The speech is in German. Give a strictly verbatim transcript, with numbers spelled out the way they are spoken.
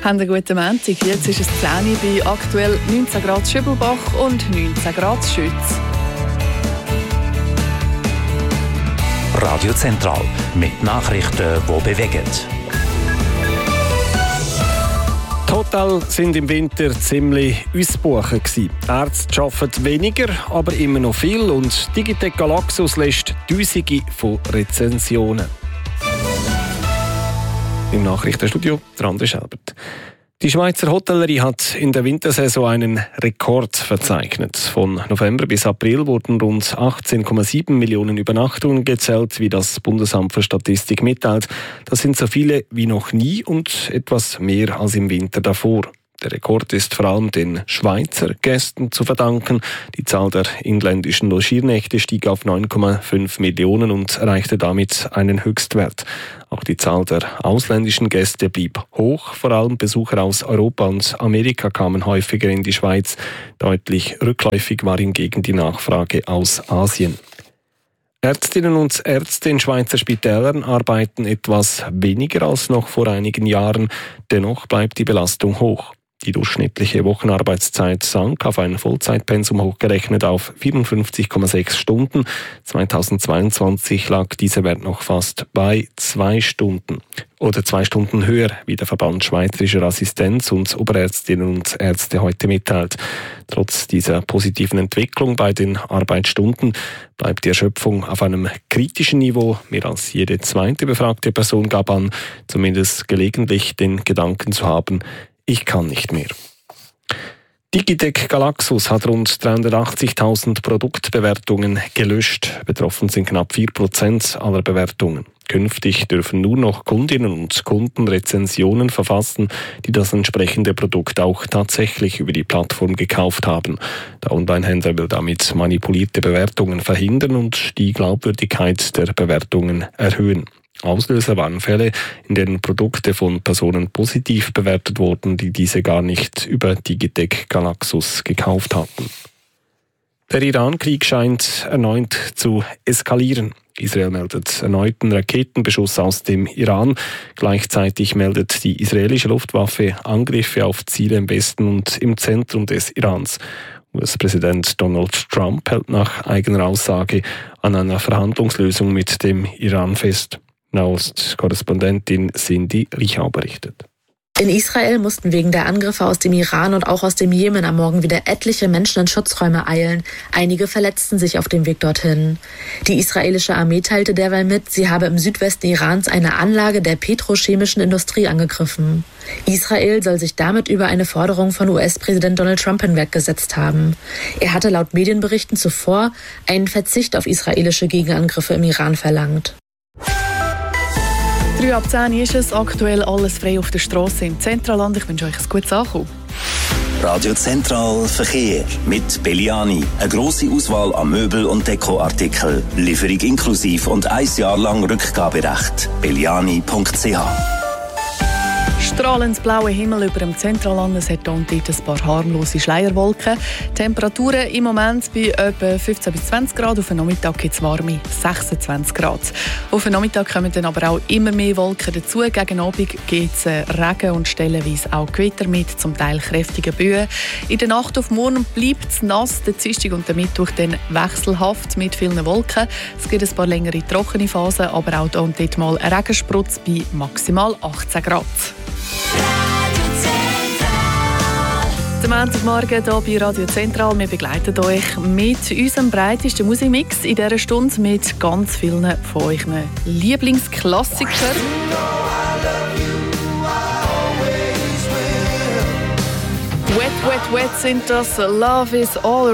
Haben einen guten Montag. Jetzt ist es zehn Uhr bei aktuell neunzehn Grad Schübelbach und neunzehn Grad Schütz. Radio Zentral mit Nachrichten, die bewegen. Die Hotels sind im Winter ziemlich ausgebucht. Ärzte arbeiten weniger, aber immer noch viel. Und Digitec Galaxus lässt Tausende von Rezensionen. Im Nachrichtenstudio der André Schelbert. Die Schweizer Hotellerie hat in der Wintersaison einen Rekord verzeichnet. Von November bis April wurden rund achtzehn Komma sieben Millionen Übernachtungen gezählt, wie das Bundesamt für Statistik mitteilt. Das sind so viele wie noch nie und etwas mehr als im Winter davor. Der Rekord ist vor allem den Schweizer Gästen zu verdanken. Die Zahl der inländischen Logiernächte stieg auf neun Komma fünf Millionen und erreichte damit einen Höchstwert. Auch die Zahl der ausländischen Gäste blieb hoch. Vor allem Besucher aus Europa und Amerika kamen häufiger in die Schweiz. Deutlich rückläufig war hingegen die Nachfrage aus Asien. Ärztinnen und Ärzte in Schweizer Spitälern arbeiten etwas weniger als noch vor einigen Jahren. Dennoch bleibt die Belastung hoch. Die durchschnittliche Wochenarbeitszeit sank auf ein Vollzeitpensum hochgerechnet auf vierundfünfzig Komma sechs Stunden. zweitausendzweiundzwanzig lag dieser Wert noch fast bei zwei Stunden. Oder zwei Stunden höher, wie der Verband Schweizerischer Assistenz- und Oberärztinnen und Ärzte heute mitteilt. Trotz dieser positiven Entwicklung bei den Arbeitsstunden bleibt die Erschöpfung auf einem kritischen Niveau. Mehr als jede zweite befragte Person gab an, zumindest gelegentlich den Gedanken zu haben, ich kann nicht mehr. Digitec Galaxus hat rund dreihundertachtzigtausend Produktbewertungen gelöscht. Betroffen sind knapp vier Prozent aller Bewertungen. Künftig dürfen nur noch Kundinnen und Kunden Rezensionen verfassen, die das entsprechende Produkt auch tatsächlich über die Plattform gekauft haben. Der Onlinehändler will damit manipulierte Bewertungen verhindern und die Glaubwürdigkeit der Bewertungen erhöhen. Auslöser waren Fälle, in denen Produkte von Personen positiv bewertet wurden, die diese gar nicht über Digitec Galaxus gekauft hatten. Der Iran-Krieg scheint erneut zu eskalieren. Israel meldet erneuten Raketenbeschuss aus dem Iran. Gleichzeitig meldet die israelische Luftwaffe Angriffe auf Ziele im Westen und im Zentrum des Irans. U S-Präsident Donald Trump hält nach eigener Aussage an einer Verhandlungslösung mit dem Iran fest. Nahost-Korrespondentin Cindy Richau berichtet. In Israel mussten wegen der Angriffe aus dem Iran und auch aus dem Jemen am Morgen wieder etliche Menschen in Schutzräume eilen. Einige verletzten sich auf dem Weg dorthin. Die israelische Armee teilte derweil mit, sie habe im Südwesten Irans eine Anlage der petrochemischen Industrie angegriffen. Israel soll sich damit über eine Forderung von U S-Präsident Donald Trump hinweggesetzt haben. Er hatte laut Medienberichten zuvor einen Verzicht auf israelische Gegenangriffe im Iran verlangt. drei ab zehn ist es, aktuell alles frei auf der Straße im Zentralland. Ich wünsche euch ein gutes Ankommen. Radio Zentral Verkehr mit Belliani. Eine grosse Auswahl an Möbel- und Dekoartikeln. Lieferung inklusiv und ein Jahr lang Rückgaberecht. belliani punkt c h. Strahlend blauer Himmel über dem Zentralland. Es hat hier und dort ein paar harmlose Schleierwolken. Temperaturen im Moment bei etwa fünfzehn bis zwanzig Grad. Auf den Nachmittag gibt es warme sechsundzwanzig Grad. Auf den Nachmittag kommen dann aber auch immer mehr Wolken dazu. Gegen Abend gibt es Regen und stellenweise auch Gewitter mit, zum Teil kräftige Böen. In der Nacht auf morgen bleibt es nass. Der Dienstag und der Mittwoch dann wechselhaft mit vielen Wolken. Es gibt ein paar längere trockene Phasen, aber auch hier und dort mal ein Regensprutz bei maximal achtzehn Grad. Der Montagmorgen hier bei Radio Zentral. Wir begleiten euch mit unserem breitesten Musikmix in dieser Stunde mit ganz vielen von euren Lieblingsklassikern. Wet, wet, wet sind das. Love is all